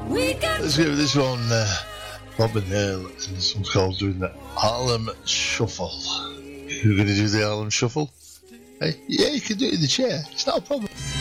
Let's give this one Bob and Hale, and some calls doing the Harlem Shuffle. You're going to do the Harlem Shuffle? Hey, yeah, you can do it in the chair. It's not a problem.